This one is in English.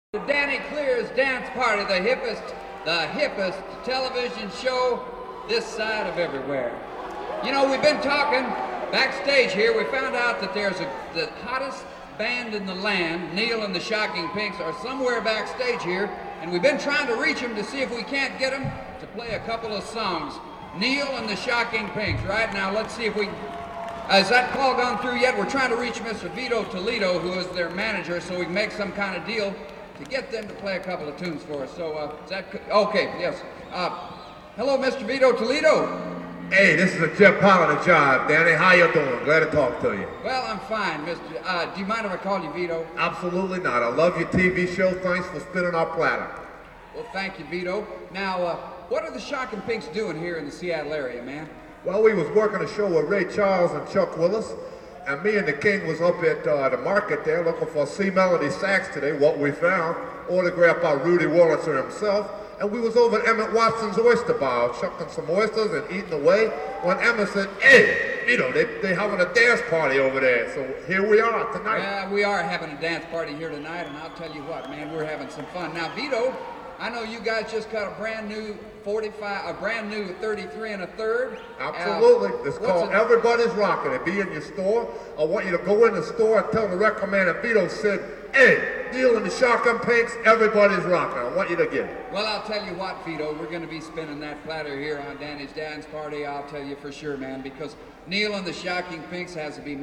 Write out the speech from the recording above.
Danny Clear's Dance Party, the hippest television show this side of everywhere. You know, we've been talking backstage here. We found out that the hottest band in the land, Neil and the Shocking Pinks, are somewhere backstage here, and we've been trying to reach them to see if we can't get them to play a couple of songs. Neil and the Shocking Pinks. Right now, let's see if we has that call gone through yet? We're trying to reach Mr. Vito Toledo, who is their manager, so we can make some kind of deal to get them to play a couple of tunes for us. So, is that okay? Yes. Hello, Mr. Vito Toledo. Hey, this is a Jeff Pollard job, Danny. How you doing? Glad to talk to you. Well, I'm fine, Mr. Do you mind if I call you Vito? Absolutely not. I love your TV show. Thanks for spinning our platter. Well, thank you, Vito. Now, what are the Shocking Pinks doing here in the Seattle area, man? Well, we was working a show with Ray Charles and Chuck Willis, and me and the King was up at the market there looking for C Melody sax today. What we found, autographed by Rudy Wurlitzer himself, and we was over at Emmett Watson's oyster bar, chucking some oysters and eating away, when Emmett said, hey, Vito, they having a dance party over there, so here we are tonight. Yeah, we are having a dance party here tonight, and I'll tell you what, man, we're having some fun. Now, Vito, I know you guys just got a brand new 33 and a third. Absolutely. It's called Everybody's Rockin'. It be in your store. I want you to go in the store and tell the record man that Vito said, hey, Neil and the Shocking Pinks, Everybody's Rockin'. I want you to get it. Well, I'll tell you what, Vito, we're going to be spinning that platter here on Danny's Dance Party. I'll tell you for sure, man, because Neil and the Shocking Pinks has to be